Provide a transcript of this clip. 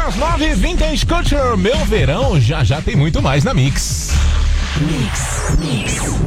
das 9, Vintage Culture, meu verão, já já tem muito mais na Mix. Mix.